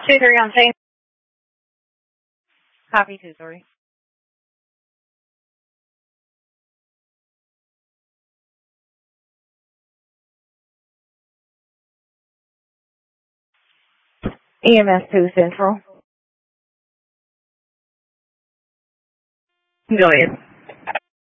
2-3 on scene. Copy 2-3. EMS 2 Central. Go ahead.